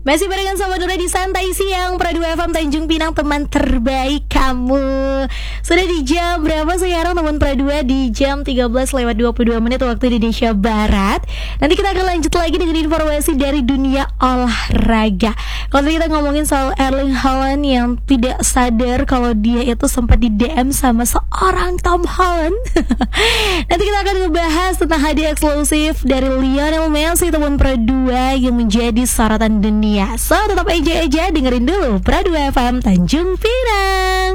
Masih barengan sama Nura di Santai Siang Pradu FM Tanjung Pinang, teman terbaik kamu. Sudah di jam berapa sekarang teman Pradu? Di jam 13:22 waktu Indonesia Barat. Nanti kita akan lanjut lagi dengan informasi dari dunia olahraga. Kalau kita ngomongin soal Erling Haaland yang tidak sadar kalau dia itu sempat di DM sama seorang Tom Holland. Nanti kita akan ngebahas tentang hadiah eksklusif dari Lionel Messi, teman Pradu, yang menjadi sorotan dunia. So tetap aja dengerin dulu Pradu FM Tanjung Pinang.